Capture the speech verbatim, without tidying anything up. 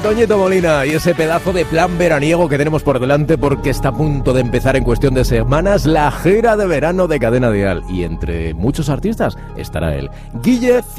Toñito Molina y ese pedazo de plan veraniego que tenemos por delante, porque está a punto de empezar en cuestión de semanas la gira de verano de Cadena Dial. Y entre muchos artistas estará él, Guille